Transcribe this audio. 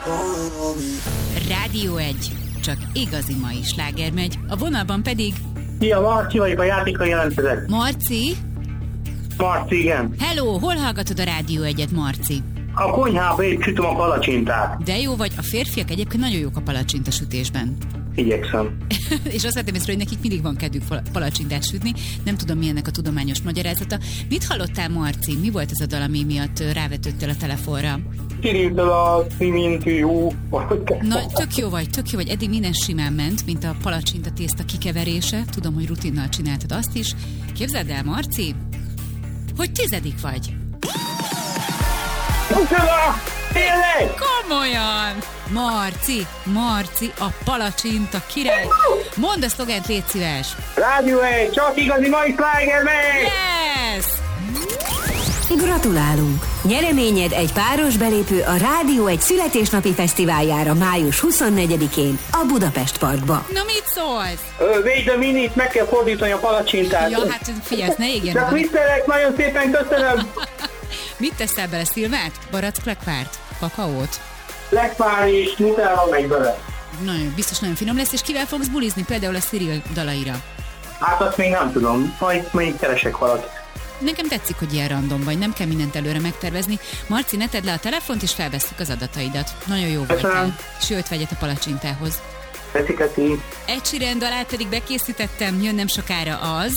Rádió 1. Csak igazi mai sláger megy. A vonalban pedig... Szia, Marci vagyok, a játékkal jelentkezek. Marci? Marci, igen. Hello, hol hallgatod a Rádió 1-et, Marci? A konyhába épp sütöm a palacsintát. De jó vagy, a férfiak egyébként nagyon jók a palacsinta sütésben. Igyekszem. És azt vettem észre, hogy nekik mindig van kedvük palacsintát sütni. Nem tudom, mi ennek a tudományos magyarázata. Mit hallottál, Marci? Mi volt ez a dal, ami miatt rávetődtél a telefonra? Kirívtől a szimintű jó. Na, tök jó vagy. Eddig minden simán ment, mint a palacsinta tészta kikeverése. Tudom, hogy rutinnal csináltad azt is. Képzeld el, Marci, hogy 10. vagy. Utána! Tényleg! Komolyan! Marci, a palacsinta király. Mondd a szlogent, légy szíves. Rádió 1, csak igazi mai sláger megy! Yes! Gratulálunk! Nyereményed egy páros belépő a Rádió 1 születésnapi fesztiváljára május 24-én a Budapest Parkba. Na, mit szólsz? Wait a minute, meg kell fordítani a palacsintát. Ja, hát figyelj, ne égjen. Csak viccelek, nagyon szépen köszönöm. Mit teszel bele, szilvát? Barack lekvárt? Kakaót? Lekvár és nutella megy bele. Nagyon, biztos nagyon finom lesz, és kivel fogsz bulizni? Például a Cyril dalaira. Hát azt még nem tudom, majd keresek valakit. Nekem tetszik, hogy ilyen random vagy, nem kell mindent előre megtervezni. Marci, ne tedd le a telefont, és felvesszük az adataidat. Nagyon jó voltál. Sőt, vegyet a palacsintához. Köszi. Ed Sheeran dalát pedig bekészítettem, jön nem sokára az.